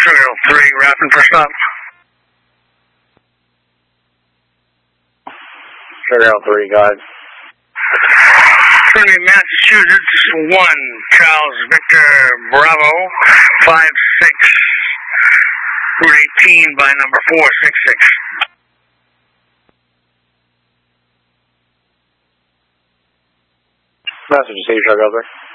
Sugar 3, wrapping for stop. Sugar 3, guys. Trinity, Massachusetts, 1, Charles Victor Bravo, 56, Route 18 by number 466. Message to Sugar 3.